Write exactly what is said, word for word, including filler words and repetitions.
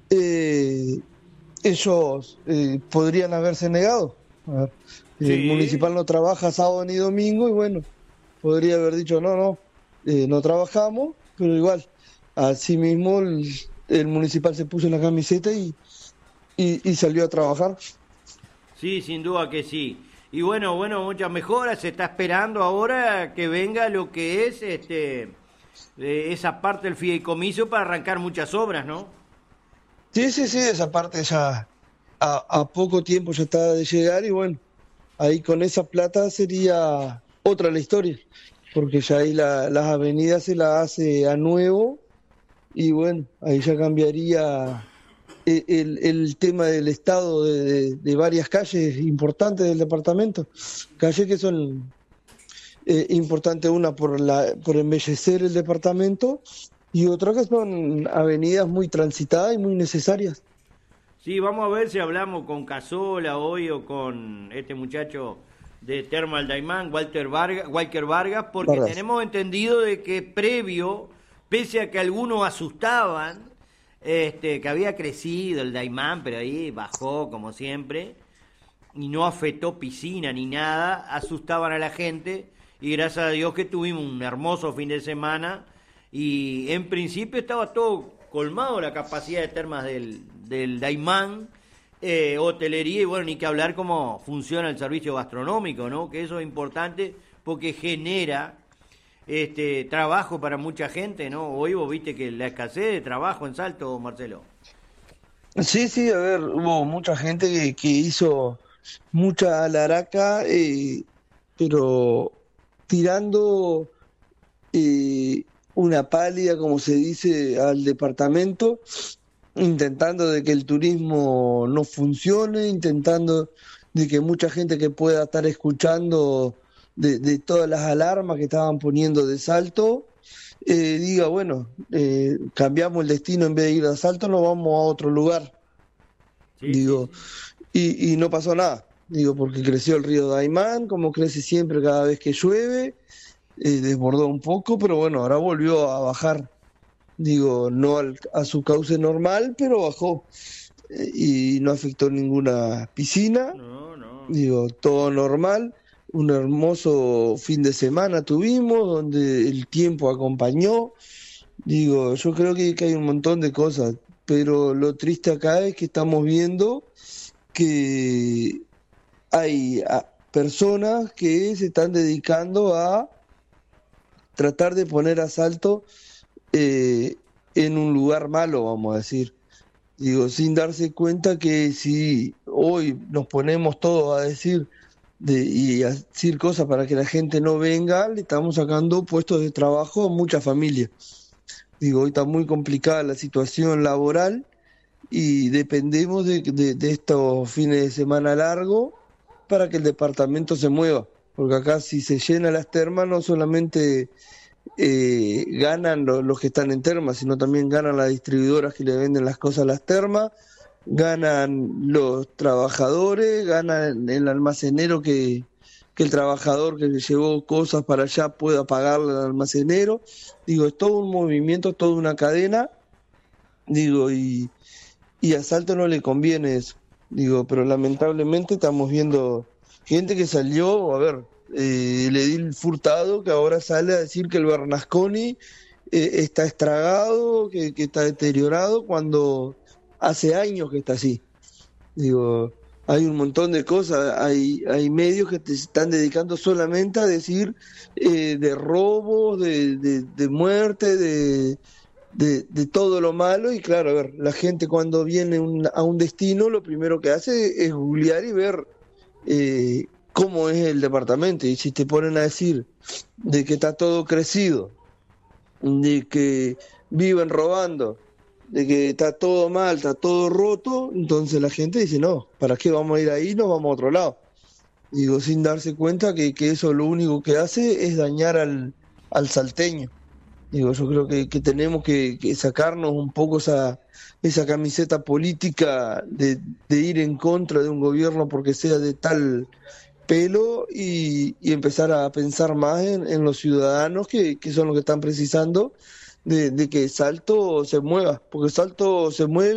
eh, ellos eh, podrían haberse negado. A ver, el Sí, municipal no trabaja sábado ni domingo y bueno, podría haber dicho no, no, eh, no trabajamos, pero igual, así mismo el, el municipal se puso en la camiseta y, y, y salió a trabajar. sí, sin duda que sí. Y bueno, bueno, muchas mejoras. Se está esperando ahora que venga lo que es este eh, esa parte del fideicomiso para arrancar muchas obras, ¿no? Sí, sí, sí, esa parte ya a, a poco tiempo ya está de llegar y bueno, ahí con esa plata sería otra la historia, porque ya ahí la, las avenidas se las hace a nuevo y bueno, ahí ya cambiaría e- el, el tema del estado de, de- de varias calles importantes del departamento, calles que son eh, importantes, una por la, por embellecer el departamento y otra que son avenidas muy transitadas y muy necesarias. Sí, vamos a ver si hablamos con Casola hoy o con este muchacho de Thermal Daimán, Walter Vargas, Walker Vargas, porque Vargas. tenemos entendido de que previo, pese a que algunos asustaban, este, que había crecido el Daimán, pero ahí bajó como siempre, y no afectó piscina ni nada, asustaban a la gente, y gracias a Dios que tuvimos un hermoso fin de semana, y en principio estaba todo colmado la capacidad de termas del, del Daimán, eh, hotelería, y bueno, ni que hablar cómo funciona el servicio gastronómico, ¿no? Que eso es importante porque genera este trabajo para mucha gente, ¿no? Hoy vos viste que la escasez de trabajo en Salto, Marcelo. Sí, sí, a ver, hubo mucha gente que, que hizo mucha alaraca, eh, pero tirando eh, una pálida, como se dice, al departamento, intentando de que el turismo no funcione, intentando de que mucha gente que pueda estar escuchando de, de todas las alarmas que estaban poniendo de Salto, eh, diga, bueno, eh, cambiamos el destino, en vez de ir a Salto, nos vamos a otro lugar. Sí, sí, Digo, sí. y, y no pasó nada. Digo, porque creció el río Daimán, como crece siempre cada vez que llueve, eh, desbordó un poco, pero bueno, ahora volvió a bajar. Digo, no al- a su cauce normal, pero bajó eh, y no afectó ninguna piscina. No, no. Digo, todo normal. Un hermoso fin de semana tuvimos, donde el tiempo acompañó. Digo, yo creo que, que hay un montón de cosas, pero lo triste acá es que estamos viendo que hay ah, personas que se están dedicando a tratar de poner a Salto eh, en un lugar malo, vamos a decir. Digo, sin darse cuenta que si hoy nos ponemos todos a decir de, y a decir cosas para que la gente no venga, le estamos sacando puestos de trabajo a muchas familias. Digo, hoy está muy complicada la situación laboral y dependemos de, de, de estos fines de semana largos para que el departamento se mueva. Porque acá si se llena las termas, no solamente eh, ganan lo- los que están en termas, sino también ganan las distribuidoras que le venden las cosas a las termas, ganan los trabajadores, ganan el almacenero que, que el trabajador que llevó cosas para allá pueda pagarle al almacenero. Digo, es todo un movimiento, toda una cadena, digo, y, y a Salto no le conviene eso. Digo, pero lamentablemente estamos viendo gente que salió, a ver, eh, le di el Furtado, que ahora sale a decir que el Bernasconi eh, está estragado, que, que está deteriorado, cuando hace años que está así. Digo, hay un montón de cosas, hay, hay medios que te están dedicando solamente a decir eh, de robos, de, de, de muerte, de, de, de todo lo malo. Y claro, a ver, la gente cuando viene un- a un destino, lo primero que hace es googlear y ver eh, cómo es el departamento. Y si te ponen a decir de que está todo crecido, de que viven robando, de que está todo mal, está todo roto, entonces la gente dice, no, ¿para qué vamos a ir ahí? Nos vamos a otro lado. Digo, sin darse cuenta que, que eso lo único que hace es dañar al, al salteño. Digo, yo creo que, que tenemos que, que sacarnos un poco esa, esa camiseta política de, de ir en contra de un gobierno porque sea de tal pelo y, y empezar a pensar más en, en los ciudadanos que, que son los que están precisando de, de que Salto se mueva, porque Salto se mueve